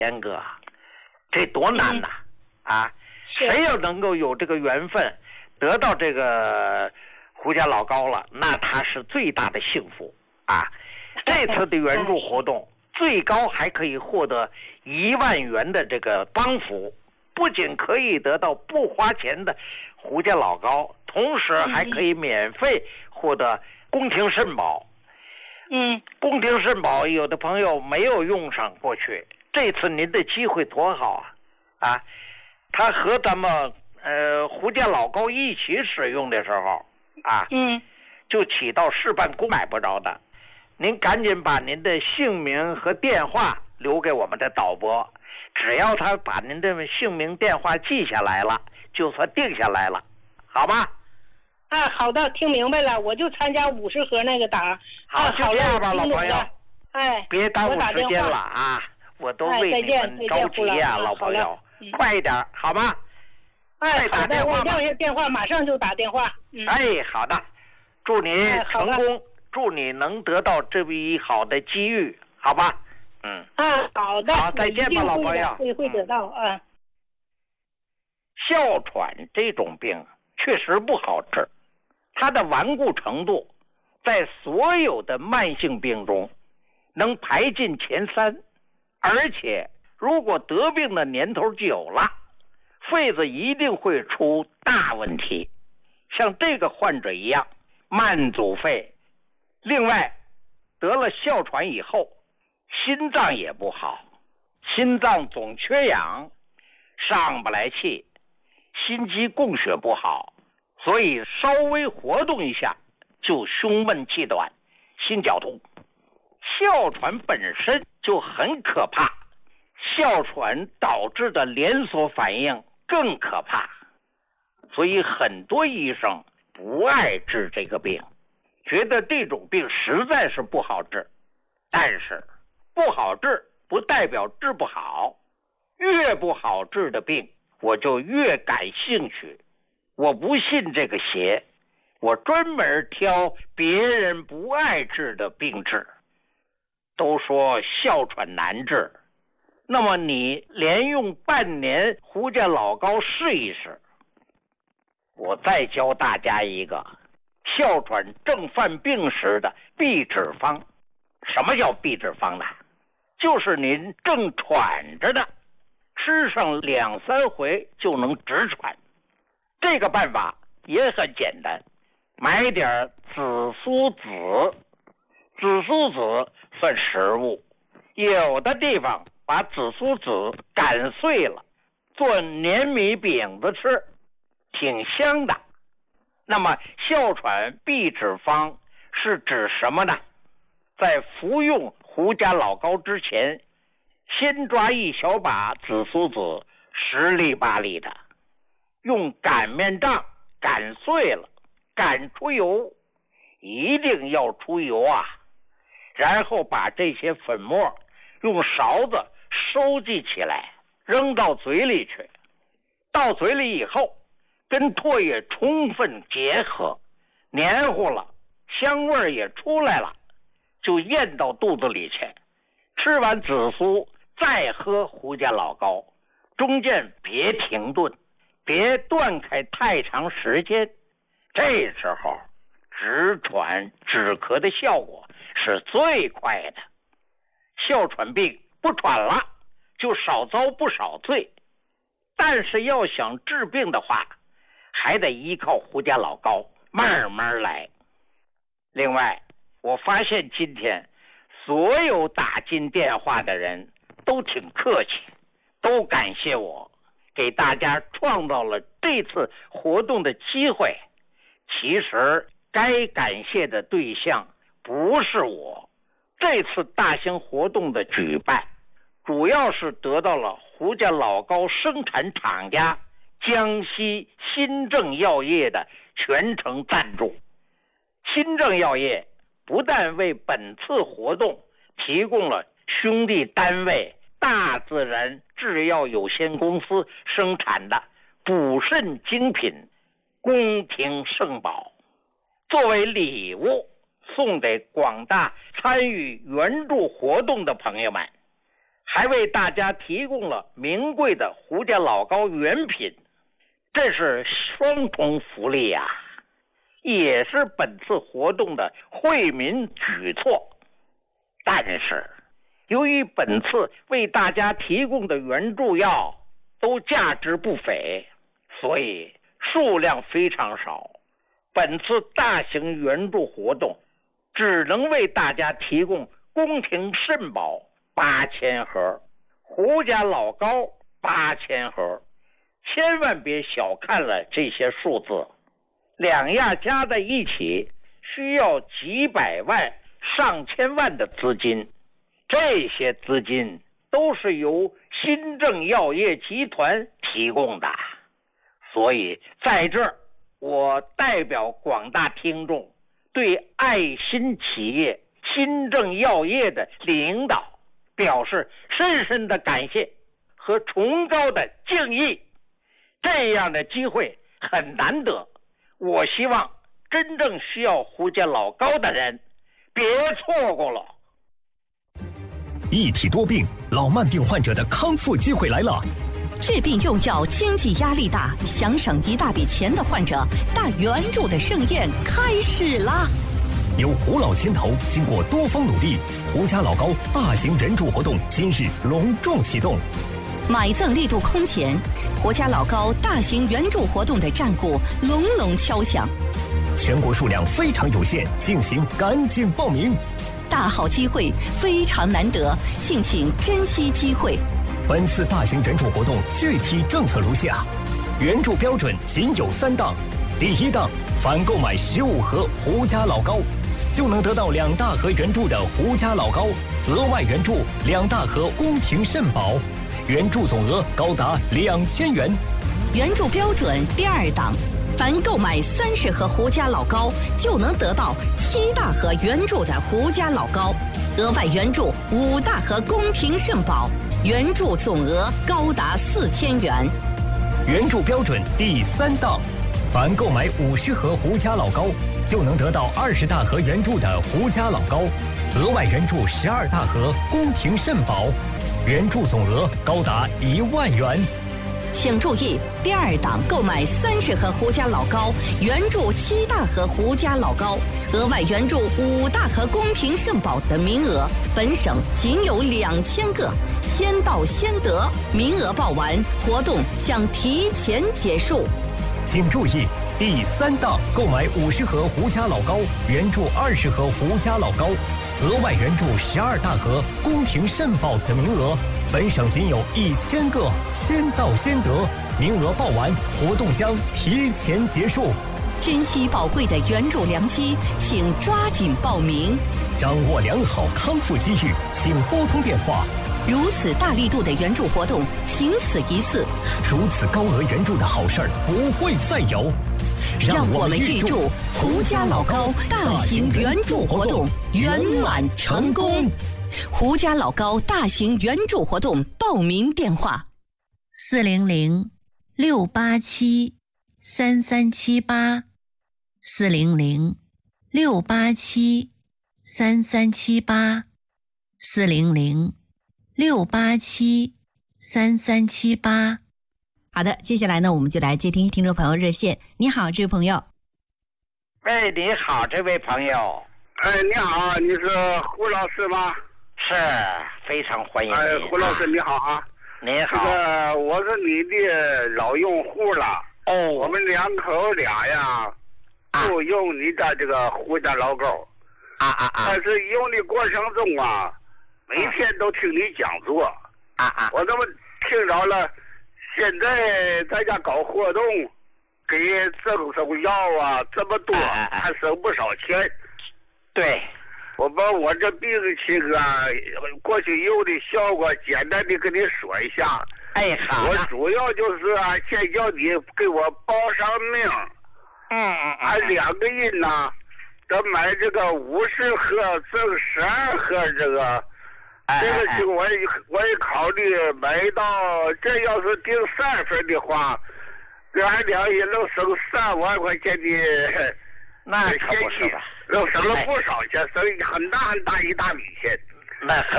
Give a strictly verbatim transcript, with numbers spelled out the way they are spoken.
严哥，这多难呐！嗯、啊，谁要能够有这个缘分，得到这个胡家老高了，那他是最大的幸福啊！这次的援助活动，最高还可以获得一万元的这个帮扶，不仅可以得到不花钱的胡家老高，同时还可以免费获得宫廷肾宝。 嗯， 宫廷肾宝有的朋友没有用上过去，这次您的机会多好啊！啊，他和咱们呃胡家老高一起使用的时候啊， 嗯， 就起到事半功买不着的。您赶紧把您的姓名和电话留给我们的导播，只要他把您的姓名电话记下来了，就算定下来了，好吧？ 啊，好的，听明白了，我就参加五十盒那个打。 好， 啊、 就这样吧，老朋友。 哎， 别耽误时间了啊！我都为你们着急呀、啊，老朋友，嗯、快一点，好吗？ 哎，好的，我撂下电话，马上就打电话。嗯、 哎，好的，祝你成功，哎、祝你能得到这笔好的机遇，好吧？嗯。 啊，好的。 好，再见吧，老朋友。 会会得到啊。 哮喘这种病确实不好治。它的顽固程度在所有的慢性病中能排进前三，而且如果得病的年头久了，肺子一定会出大问题，像这个患者一样慢阻肺。另外得了哮喘以后，心脏也不好，心脏总缺氧，上不来气，心肌供血不好，所以稍微活动一下就胸闷气短，心绞痛。哮喘本身就很可怕，哮喘导致的连锁反应更可怕，所以很多医生不爱治这个病，觉得这种病实在是不好治。但是不好治不代表治不好，越不好治的病我就越感兴趣。我不信这个邪，我专门挑别人不爱治的病治。都说哮喘难治，那么你连用半年胡家老高试一试。我再教大家一个哮喘正犯病时的避止方。什么叫避止方呢？就是您正喘着的，吃上两三回就能止喘。这个办法也很简单，买点紫苏籽，紫苏籽算食物，有的地方把紫苏籽擀碎了做黏米饼子吃，挺香的。那么哮喘避止方是指什么呢？在服用胡家老高之前，先抓一小把紫苏籽，十粒八粒的，用擀面杖擀碎了，擀出油，一定要出油啊！然后把这些粉末用勺子收集起来，扔到嘴里去。到嘴里以后，跟唾液充分结合，黏糊了，香味也出来了，就咽到肚子里去。吃完紫苏再喝胡家老高，中间别停顿，别断开太长时间，这时候止喘止咳的效果是最快的。哮喘病不喘了，就少遭不少罪，但是要想治病的话，还得依靠胡家老高，慢慢来。另外，我发现今天所有打进电话的人都挺客气，都感谢我，给大家创造了这次活动的机会。其实该感谢的对象不是我，这次大型活动的举办主要是得到了胡家老高生产厂家江西新政药业的全程赞助。新政药业不但为本次活动提供了兄弟单位大自然制药有限公司生产的补肾精品宫廷圣宝，作为礼物送给广大参与援助活动的朋友们， 还为大家提供了名贵的胡家老高原品，这是双重福利呀、啊，也是本次活动的惠民举措。但是由于本次为大家提供的援助药都价值不菲，所以数量非常少。本次大型援助活动只能为大家提供宫廷肾宝八千盒，胡家老高八千盒，千万别小看了这些数字，两样加在一起需要几百万上千万的资金，这些资金都是由新政药业集团提供的。所以在这儿我代表广大听众对爱心企业新政药业的领导表示深深的感谢和崇高的敬意。这样的机会很难得，我希望真正需要胡家老高的人别错过了。 一体多病，老慢病患者的康复机会来了。 治病用药经济压力大，想省一大笔钱的患者，大援助的盛宴开始啦！ 由胡老牵头，经过多方努力，胡家老高大型援助活动今日隆重启动。 买赠力度空前，胡家老高大型援助活动的战鼓隆隆敲响。 全国数量非常有限，敬请赶紧报名。 大好机会非常难得，敬请珍惜机会。 本次大型援助活动具体政策如下：援助标准仅有三档。第一档，凡购买十五盒胡家老高，就能得到两大盒援助的胡家老高，额外援助两大盒宫廷肾宝，援助总额高达两千元。 援助标准第二档，凡购买三十盒胡家老高，就能得到七大盒援助的胡家老高，额外援助五大盒宫廷肾宝，援助总额高达四千元。 援助标准第三档，凡购买五十盒胡家老高，就能得到二十大盒援助的胡家老高，额外援助十二大盒宫廷肾宝，援助总额高达一万元。 请注意，第二档购买三十盒胡家老高，援助七大盒胡家老高，额外援助五大盒宫廷肾宝的名额，本省仅有两千个，先到先得，名额报完，活动将提前结束。 请注意，第三档购买五十盒胡家老高，援助二十盒胡家老高，额外援助十二大盒宫廷肾宝的名额，本省仅有一千个，先到先得，名额报完，活动将提前结束。 珍惜宝贵的援助良机，请抓紧报名。 掌握良好康复机遇，请拨通电话。 如此大力度的援助活动，仅此一次。 如此高额援助的好事儿不会再有。 让我们预祝胡家老高大型援助活动圆满成功。胡家老高大型援助活动报名电话： 四零零六八七三三七八，四零零六八七三三七八，四零零六八七三三七八。 好的，接下来呢，我们就来接听听众朋友热线。你好，这位朋友。 喂，你好，这位朋友。 哎，你好，你是胡老师吗？ 是，非常欢迎你。 哎，胡老师你好啊。 你好。 这个我是你的老用户了。 哦。 我们两口俩呀，都用你的这个胡家老高。 啊啊啊！ 但是用的过程中啊，每天都听你讲座。 啊啊！ 我怎么听着了？现在咱家搞活动，给赠送药啊这么多，还省不少钱。 对， 我把我这病情啊，过去有的效果，简单的跟你说一下。 哎，好。 我主要就是啊，先叫你给我报上名。 嗯嗯。 俺两个人呐，得买这个五十盒赠十二盒这个。这个就我也我也考虑买到，这要是订三份的话，俺俩也能省三万块钱的那可不是吧？ 能省了不少钱，省很大很大一大笔钱。 那很